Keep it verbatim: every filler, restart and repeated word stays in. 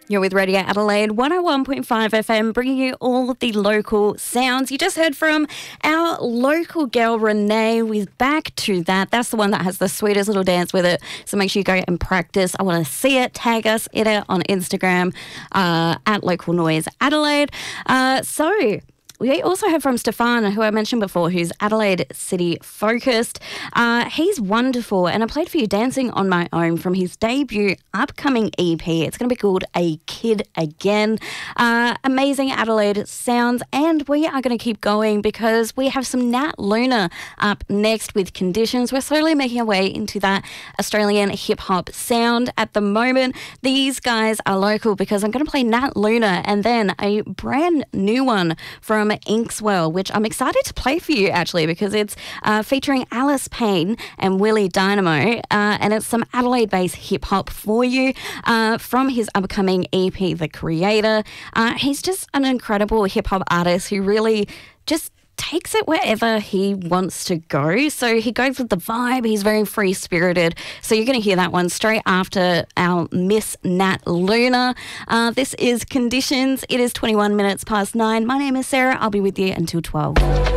You're with Radio Adelaide one oh one point five F M, bringing you all of the local sounds. You just heard from our local girl, Renee, with Back to That. That's the one that has the sweetest little dance with it. So make sure you go and practice. I want to see it. Tag us in it on Instagram uh, at Local Noise Adelaide. Uh, so... We also heard from Stefan, who I mentioned before, who's Adelaide City focused. Uh, he's wonderful, and I played for you Dancing on My Own from his debut upcoming E P. It's going to be called A Kid Again. Uh, amazing Adelaide sounds, and we are going to keep going because we have some Nat Luna up next with Conditions. We're slowly making our way into that Australian hip-hop sound at the moment. These guys are local because I'm going to play Nat Luna and then a brand new one from Inkswell, which I'm excited to play for you actually because it's uh, featuring Alice Payne and Willie Dynamo, uh, and it's some Adelaide-based hip-hop for you uh, from his upcoming E P, The Creator. Uh, he's just an incredible hip-hop artist who really just takes it wherever he wants to go. So he goes with the vibe. He's very free-spirited. So you're going to hear that one straight after our Miss Nat Luna. Uh, this is Conditions. It is twenty-one minutes past nine. My name is Sarah. I'll be with you until twelve.